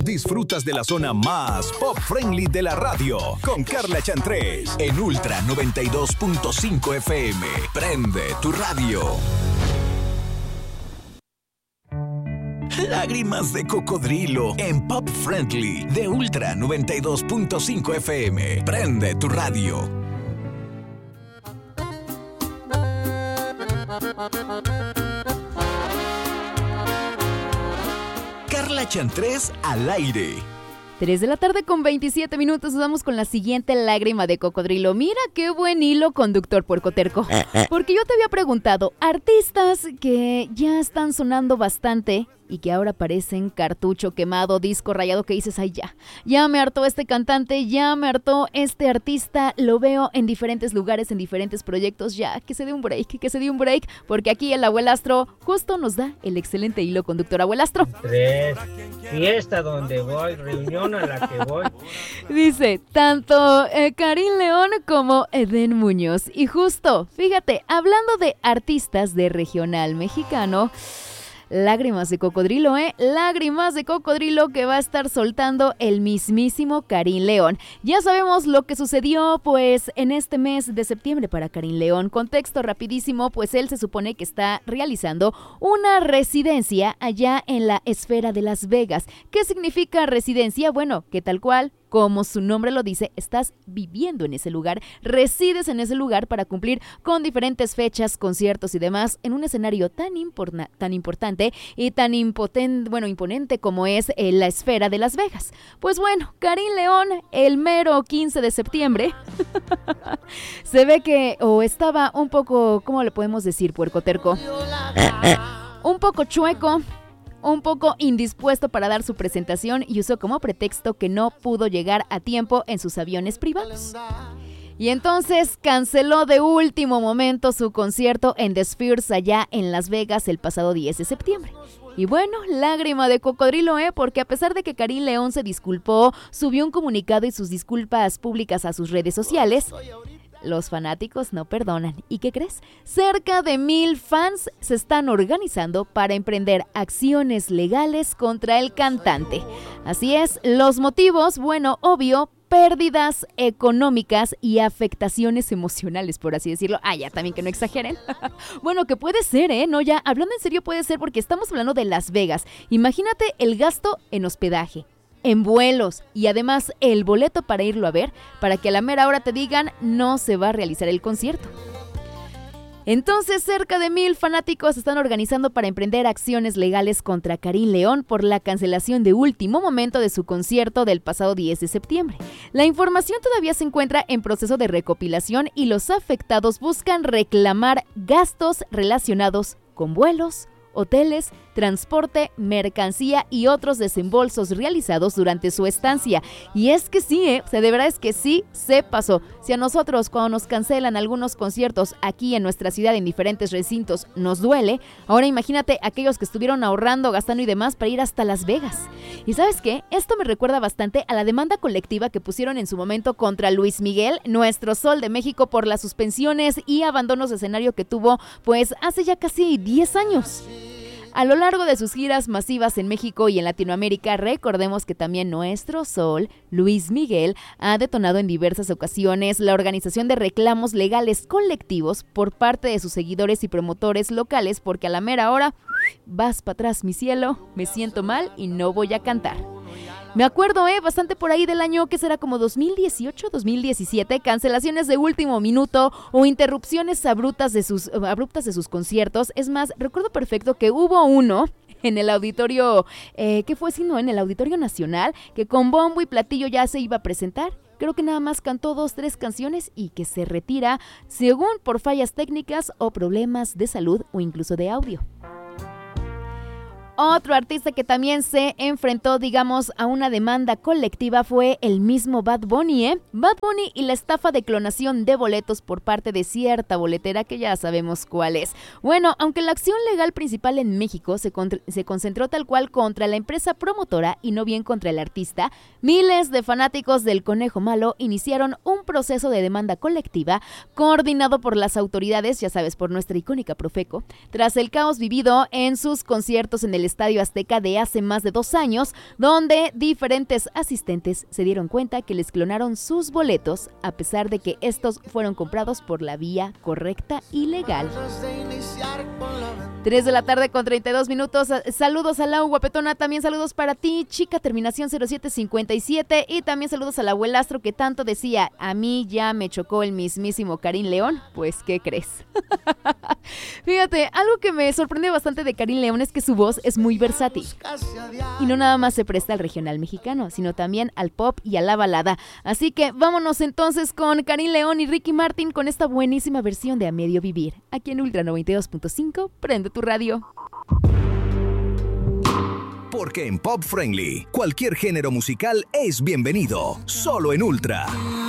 Disfrutas de la zona más pop friendly de la radio con Carla Chantrés en Ultra 92.5 FM. Prende tu radio. Lágrimas de cocodrilo en Pop Friendly de Ultra 92.5 FM. Prende tu radio. Carla Chantrés al aire. 3 de la tarde con 27 minutos, nos vamos con la siguiente lágrima de cocodrilo. Mira qué buen hilo conductor, puercoterco. Porque yo te había preguntado, artistas que ya están sonando bastante y que ahora parecen cartucho quemado, disco rayado, que dices, ay ya me hartó este cantante, ya me hartó este artista, lo veo en diferentes lugares, en diferentes proyectos, ya, que se dé un break, porque aquí el abuelastro justo nos da el excelente hilo conductor. Abuelastro. 3, fiesta donde voy, reunión a la que voy. Dice, tanto Karim León como Edén Muñoz. Y justo, fíjate, hablando de artistas de regional mexicano, lágrimas de cocodrilo, lágrimas de cocodrilo que va a estar soltando el mismísimo Karim León. Ya sabemos lo que sucedió pues en este mes de septiembre para Karim León. Contexto rapidísimo, pues él se supone que está realizando una residencia allá en la esfera de Las Vegas. ¿Qué significa residencia? Bueno, que tal cual, como su nombre lo dice, estás viviendo en ese lugar, resides en ese lugar para cumplir con diferentes fechas, conciertos y demás en un escenario tan importante y tan imponente como es la esfera de Las Vegas. Pues bueno, Karim León, el mero 15 de septiembre, se ve que estaba un poco, ¿cómo le podemos decir, puercoterco? Un poco chueco, un poco indispuesto para dar su presentación y usó como pretexto que no pudo llegar a tiempo en sus aviones privados. Y entonces canceló de último momento su concierto en The Spheres allá en Las Vegas el pasado 10 de septiembre. Y bueno, lágrima de cocodrilo, porque a pesar de que Karim León se disculpó, subió un comunicado y sus disculpas públicas a sus redes sociales, los fanáticos no perdonan. ¿Y qué crees? Cerca de 1,000 fans se están organizando para emprender acciones legales contra el cantante. Así es, los motivos, bueno, obvio, pérdidas económicas y afectaciones emocionales, por así decirlo. Ya también que no exageren. Bueno, que puede ser, no, ya, hablando en serio puede ser porque estamos hablando de Las Vegas. Imagínate el gasto en hospedaje, en vuelos y además el boleto para irlo a ver, para que a la mera hora te digan no se va a realizar el concierto. Entonces, cerca de 1,000 fanáticos se están organizando para emprender acciones legales contra Karim León por la cancelación de último momento de su concierto del pasado 10 de septiembre. La información todavía se encuentra en proceso de recopilación y los afectados buscan reclamar gastos relacionados con vuelos, hoteles, transporte, mercancía y otros desembolsos realizados durante su estancia. Y es que sí, o sea, de verdad es que sí se pasó. Si a nosotros cuando nos cancelan algunos conciertos aquí en nuestra ciudad en diferentes recintos nos duele, ahora imagínate aquellos que estuvieron ahorrando, gastando y demás para ir hasta Las Vegas. ¿Y sabes qué? Esto me recuerda bastante a la demanda colectiva que pusieron en su momento contra Luis Miguel, nuestro Sol de México, por las suspensiones y abandonos de escenario que tuvo pues hace ya casi 10 años. A lo largo de sus giras masivas en México y en Latinoamérica, recordemos que también nuestro Sol, Luis Miguel, ha detonado en diversas ocasiones la organización de reclamos legales colectivos por parte de sus seguidores y promotores locales, porque a la mera hora, vas para atrás mi cielo, me siento mal y no voy a cantar. Me acuerdo, bastante por ahí del año que será como 2018, 2017, cancelaciones de último minuto o interrupciones abruptas de sus conciertos. Es más, recuerdo perfecto que hubo uno en el auditorio, ¿qué fue sino en el Auditorio Nacional? Que con bombo y platillo ya se iba a presentar. Creo que nada más cantó 2-3 canciones y que se retira, según por fallas técnicas o problemas de salud o incluso de audio. Otro artista que también se enfrentó, digamos, a una demanda colectiva fue el mismo Bad Bunny, Bad Bunny y la estafa de clonación de boletos por parte de cierta boletera que ya sabemos cuál es. Bueno, aunque la acción legal principal en México se concentró tal cual contra la empresa promotora y no bien contra el artista, miles de fanáticos del Conejo Malo iniciaron un proceso de demanda colectiva coordinado por las autoridades, ya sabes, por nuestra icónica Profeco, tras el caos vivido en sus conciertos en el el Estadio Azteca de hace más de 2 años, donde diferentes asistentes se dieron cuenta que les clonaron sus boletos, a pesar de que estos fueron comprados por la vía correcta y legal. 3 de la tarde con 32 minutos. Saludos a Lau Guapetona, también saludos para ti, chica terminación 0757, y también saludos al abuelastro que tanto decía, a mí ya me chocó el mismísimo Karim León. Pues, ¿qué crees? Fíjate, algo que me sorprende bastante de Karim León es que su voz es muy versátil. Y no nada más se presta al regional mexicano, sino también al pop y a la balada. Así que vámonos entonces con Karim León y Ricky Martin con esta buenísima versión de A Medio Vivir. Aquí en Ultra 92.5, prende tu radio. Porque en Pop Friendly, cualquier género musical es bienvenido. Solo en Ultra.